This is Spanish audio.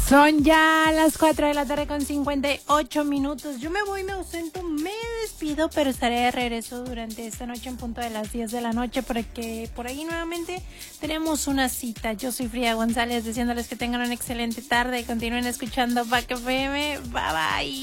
Son ya las 4 de la tarde con 58 minutos. Yo me voy, me ausento, me despido, pero estaré de regreso durante esta noche en punto de las 10 de la noche porque por ahí nuevamente tenemos una cita. Yo soy Frida González, deseándoles que tengan una excelente tarde y continúen escuchando Pack FM. Bye bye.